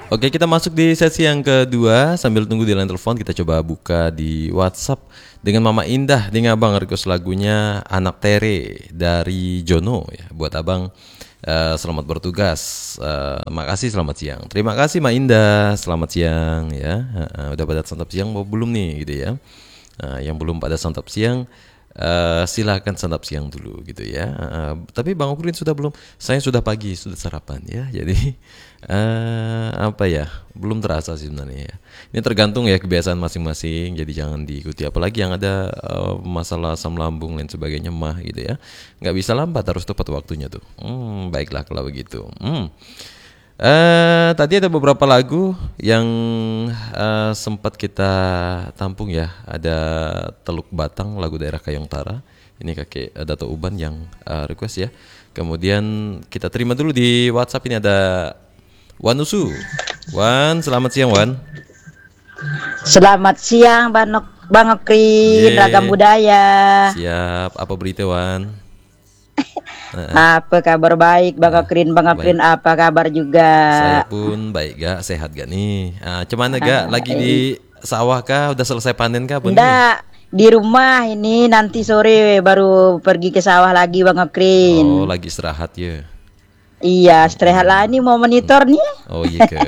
Oke, kita masuk di sesi yang kedua. Sambil tunggu di line telepon, kita coba buka di WhatsApp dengan Mama Indah. Dengan Abang request lagunya Anak Tere dari Jono ya. Buat Abang selamat bertugas. Makasih, selamat siang. Terima kasih Mak Indah, selamat siang ya. Udah pada santap siang mau belum nih gitu ya. Yang belum pada santap siang, silahkan santap siang dulu gitu ya. Tapi Bang Okrin sudah belum? Saya sudah pagi, sudah sarapan ya. Jadi apa ya? Belum terasa sih sebenarnya ya. Ini tergantung ya kebiasaan masing-masing. Jadi jangan diikuti. Apalagi yang ada masalah asam lambung dan sebagainya mah gitu ya. Nggak bisa lambat, harus tepat waktunya tuh. Baiklah kalau begitu. Tadi ada beberapa lagu yang sempat kita tampung ya. Ada Teluk Batang, lagu daerah Kayongtara. Ini kakek Dato Uban yang request ya. Kemudian kita terima dulu di WhatsApp, ini ada Wanusu. Wan, selamat siang Wan. Selamat siang Bang Okrin, Ragam Budaya. Siap, apa berita Wan? Apa kabar? Baik Bang Okrin, apa kabar juga? Saya pun baik gak, sehat gak nih? Cuman gak, lagi di sawah kah? Udah selesai panen kah? Enggak, di rumah ini, nanti sore baru pergi ke sawah lagi Bang Okrin. Oh, lagi istirahat ya? Iya, istirahat lah, ini mau monitor nih. Oh iya ke.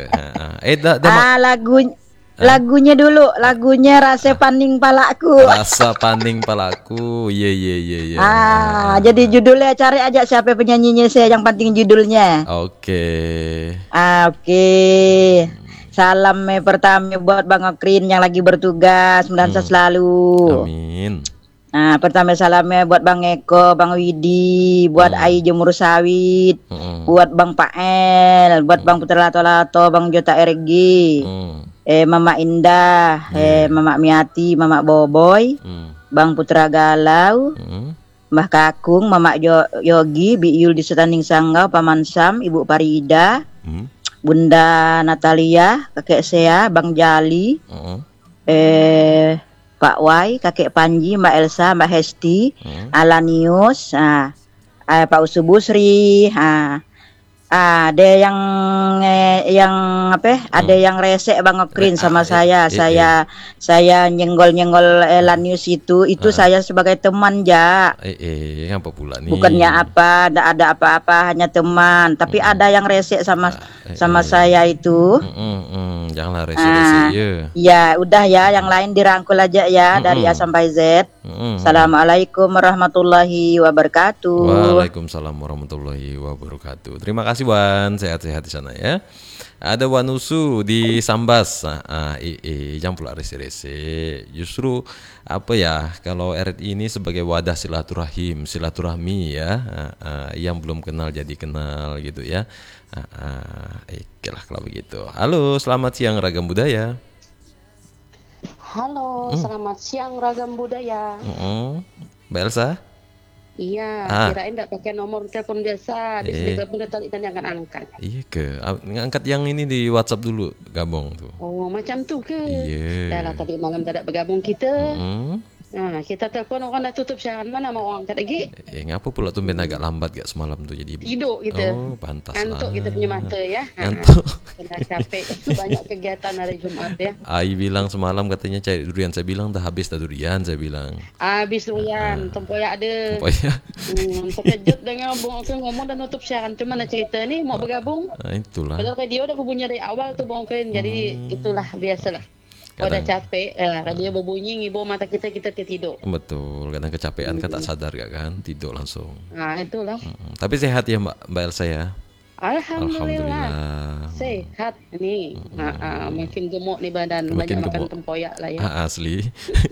Lagunya dulu, lagunya Rasa Paning Palaku. Rasa Paning Palaku, iya. Jadi judulnya cari aja siapa penyanyinya, saya yang penting judulnya. Oke. Oke. Salam pertama buat Bang Okrin yang lagi bertugas, mudah-mudahan selalu. Amin. Nah, pertama salamnya buat Bang Eko, Bang Widi, buat Ai Jemur Sawit, buat Bang Pael, buat Bang Putra Lato-Lato, Bang Jota RG. Mama Indah, Mama Miati, Mama Boboy, Bang Putra Galau, Mbah Kakung, Mama Yogi, Bi Yul di Setanding Sanggau, Paman Sam, Ibu Parida, Bunda Natalia, Kakek Sea, Bang Jali, Pak Wai, Kakek Panji, Mbak Elsa, Mbak Hesti, Alanius, Pak Usubusri, ada yang apa? Ada yang resek Bang Okrin sama saya. Saya nyenggol Lanius itu saya sebagai teman ja. Apa pula nih? Bukannya apa, tidak ada apa-apa, hanya teman. Tapi ada yang resek sama saya itu. Janganlah resek-resek ya. Ya, udah ya, yang lain dirangkul aja ya dari A sampai Z. Assalamualaikum warahmatullahi wabarakatuh. Waalaikumsalam warahmatullahi wabarakatuh. Terima kasih Wan, sehat-sehat di sana ya. Ada Wanusu di Sambas. Jangan pula rese-rese. Justru apa ya, kalau RRI ini sebagai wadah silaturahmi ya. Yang belum kenal jadi kenal gitu ya. Lah kalau begitu. Halo, selamat siang Ragam Budaya. Halo, selamat siang Ragam Budaya. Mbak Elsa? Iya, kirain enggak pakai nomor telepon biasa. Di sini telepon tadi dan jangan angkat. Iya ke, ngangkat yang ini di WhatsApp dulu, gabung tuh. Oh, macam tuh ke? Iya. Dah lah, tadi malam tak ada bergabung kita. Nah, kita telepon orang dah tutup siaran, mana mau angkat lagi? Ngapa pula tumben agak lambat gak semalam tuh jadi? Tidur kita. Oh, pantas lah. Ngantuk kita punya mata ya. Ngantuk. Kena capek, banyak kegiatan hari Jumat ya. Ai bilang semalam katanya cari durian, saya bilang dah habis dah durian, saya bilang. Habis durian, tempoyak ada. Tempoyak. Terkejut dengan Bung Okrin ngomong dan nutup siaran. Cuma nak cerita ni mau bergabung. Itulah. Padahal radio dah berbunyi dari awal tu Bung Okrin. Jadi itulah biasalah. Kalau dah capek, radio berbunyi ngibur mata kita tertidur. Betul, kadang kecapean kan tak sadar gak kan, tidur langsung. Nah itulah. Tapi sehat ya Mbak Elsa ya? Alhamdulillah. Sehat nih. Makin gemuk nih badan, banyak makan tempoyak lah ya. Asli.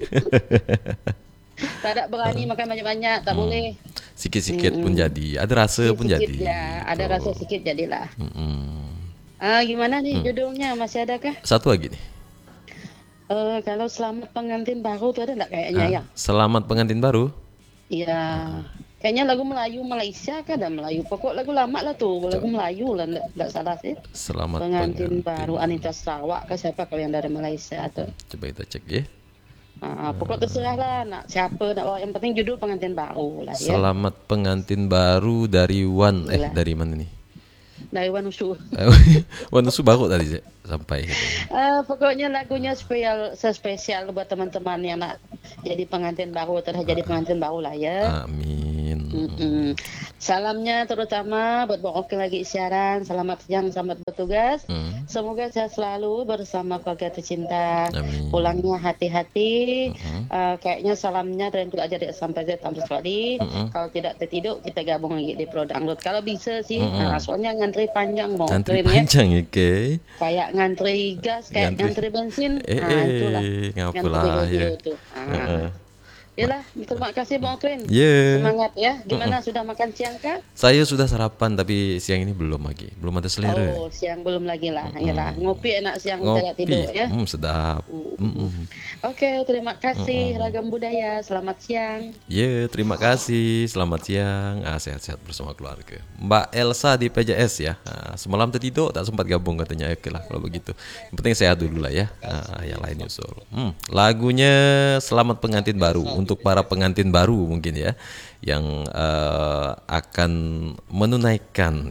Tak ada berani makan banyak-banyak, tak boleh. Sikit-sikit pun jadi, ada rasa pun jadi. Ya, ada rasa sikit jadilah. Gimana nih judulnya, masih adakah? Satu lagi nih. Kalau selamat pengantin baru tuh ada enggak kayaknya ya? Selamat pengantin baru? Iya. Kayaknya lagu Melayu Malaysia kan ada Melayu. Pokok lagu lama lah tuh, lagu Melayu lah enggak salah sih. Selamat pengantin baru Anita Sarawak ke siapa kalau yang dari Malaysia tuh? Coba kita cek ya. Pokok terserah lah nak siapa nak bawa, yang penting judul pengantin baru lah ya. Selamat pengantin baru dari Wan dari mana nih? dari Wanusu. Wanusu baru tadi sampai gitu. Pokoknya lagunya spesial buat teman-teman yang nak jadi pengantin baru atau dah jadi pengantin baru lah ya. Amin. Salamnya terutama buat Bang Oki lagi siaran. Selamat siang, selamat bertugas. Semoga sehat selalu bersama keluarga tercinta. Amin. Pulangnya hati-hati. Kayaknya salamnya dan juga jadi sampai Z sampai sekali. Kalau tidak tertidur kita gabung lagi di Pro Download. Kalau bisa sih, soalnya ngantri panjang mau. Ngantri panjang ya, kayak ngantri gas, kayak ngantri bensin. Itulah. Ngapalah ya. Yalah, terima kasih Bang Twin. Yeah. Semangat ya. Gimana sudah makan siang kah? Saya sudah sarapan tapi siang ini belum lagi. Belum ada selera. Oh, siang belum lagi lah. Yalah, ngopi enak siang tidak Ngopi. tidur ya. Sedap. Oke, terima kasih Ragam Budaya. Selamat siang. Terima kasih. Selamat siang. Sehat-sehat bersama keluarga. Mbak Elsa di PJS ya. Semalam tertidur tak sempat gabung katanya. Oke lah kalau begitu. Yang penting sehat dulu lah ya. Yang lain nyusul. Lagunya Selamat Pengantin Baru untuk para pengantin baru mungkin ya yang akan menunaikan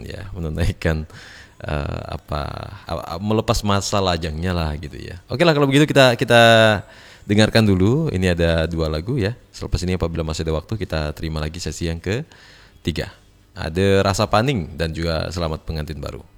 melepas masa lajangnya lah gitu ya. Oke lah kalau begitu kita dengarkan dulu. Ini ada 2 lagu ya. Selepas ini apabila masih ada waktu kita terima lagi sesi yang ke-3. Ada Rasa Paning dan juga Selamat Pengantin Baru.